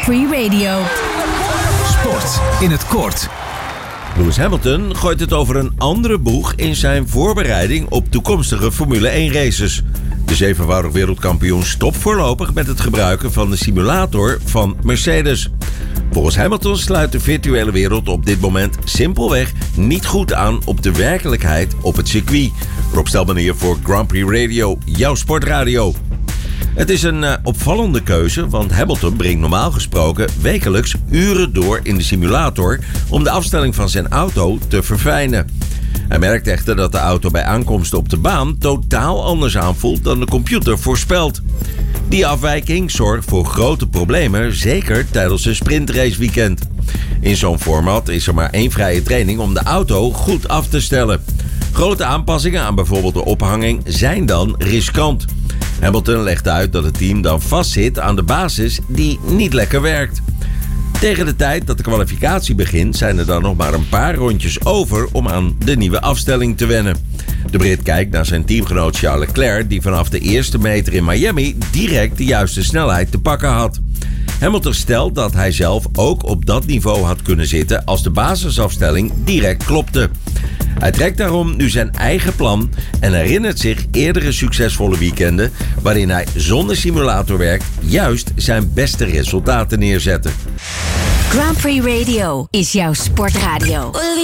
Prix Radio. Sport in het kort. Lewis Hamilton gooit het over een andere boeg in zijn voorbereiding op toekomstige Formule 1 races. De zevenvoudig wereldkampioen stopt voorlopig met het gebruiken van de simulator van Mercedes. Volgens Hamilton sluit de virtuele wereld op dit moment simpelweg niet goed aan op de werkelijkheid op het circuit. Rob Stelman hier voor Grand Prix Radio, jouw sportradio. Het is een opvallende keuze, want Hamilton brengt normaal gesproken wekelijks uren door in de simulator om de afstelling van zijn auto te verfijnen. Hij merkt echter dat de auto bij aankomst op de baan totaal anders aanvoelt dan de computer voorspelt. Die afwijking zorgt voor grote problemen, zeker tijdens een sprintraceweekend. In zo'n format is er maar één vrije training om de auto goed af te stellen. Grote aanpassingen aan bijvoorbeeld de ophanging zijn dan riskant. Hamilton legt uit dat het team dan vastzit aan de basis die niet lekker werkt. Tegen de tijd dat de kwalificatie begint zijn er dan nog maar een paar rondjes over om aan de nieuwe afstelling te wennen. De Brit kijkt naar zijn teamgenoot Charles Leclerc, die vanaf de eerste meter in Miami direct de juiste snelheid te pakken had. Hamilton stelt dat hij zelf ook op dat niveau had kunnen zitten als de basisafstelling direct klopte. Hij trekt daarom nu zijn eigen plan en herinnert zich eerdere succesvolle weekenden waarin hij zonder simulatorwerk juist zijn beste resultaten neerzette. Grand Prix Radio is jouw sportradio.